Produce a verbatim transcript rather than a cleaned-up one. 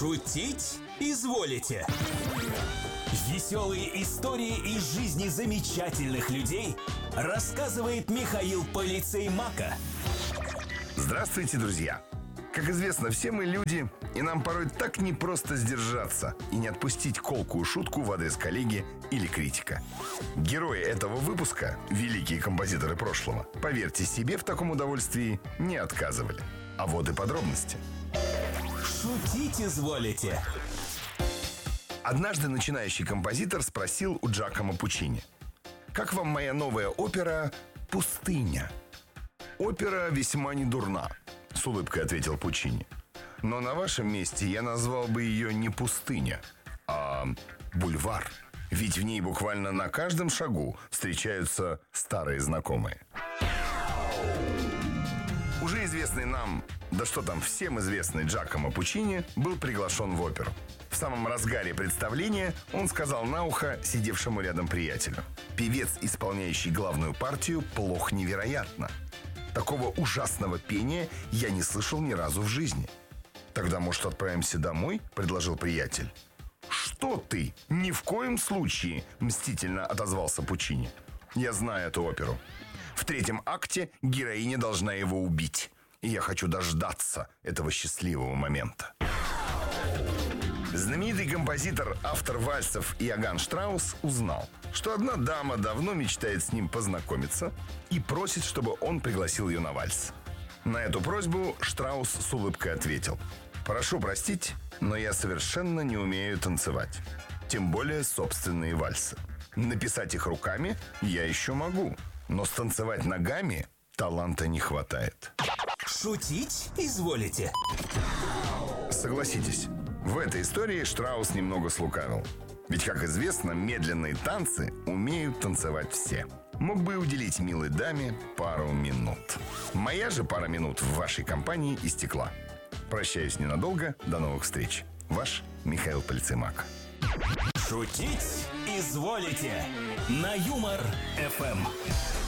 Шутить изволите. Веселые истории из жизни замечательных людей рассказывает Михаил Полицей Мака. Здравствуйте, друзья! Как известно, все мы люди, и нам порой так непросто сдержаться и не отпустить колкую шутку в адрес коллеги или критика. Герои этого выпуска, великие композиторы прошлого, поверьте себе, в таком удовольствии не отказывали. А вот и подробности. Шутить изволите. Однажды начинающий композитор спросил у Джакомо Пуччини: «Как вам моя новая опера «Пустыня»?» «Опера весьма недурна», — с улыбкой ответил Пуччини. «Но на вашем месте я назвал бы ее не «Пустыня», а «Бульвар». Ведь в ней буквально на каждом шагу встречаются старые знакомые». Уже известный нам, да что там, всем известный Джакомо Пуччини был приглашен в оперу. В самом разгаре представления он сказал на ухо сидевшему рядом приятелю: «Певец, исполняющий главную партию, плох невероятно. Такого ужасного пения я не слышал ни разу в жизни». «Тогда, может, отправимся домой?» – предложил приятель. «Что ты? Ни в коем случае!» – мстительно отозвался Пуччини. «Я знаю эту оперу. В третьем акте героиня должна его убить. И я хочу дождаться этого счастливого момента». Знаменитый композитор, автор вальсов Иоганн Штраус узнал, что одна дама давно мечтает с ним познакомиться и просит, чтобы он пригласил ее на вальс. На эту просьбу Штраус с улыбкой ответил: «Прошу простить, но я совершенно не умею танцевать. Тем более собственные вальсы. Написать их руками я еще могу, но станцевать ногами таланта не хватает». Шутить изволите. Согласитесь, в этой истории Штраус немного слукавил. Ведь, как известно, медленные танцы умеют танцевать все. Мог бы уделить милой даме пару минут. Моя же пара минут в вашей компании истекла. Прощаюсь ненадолго. До новых встреч. Ваш Михаил Полицей Мак. Шутить изволите. На Юмор эф эм.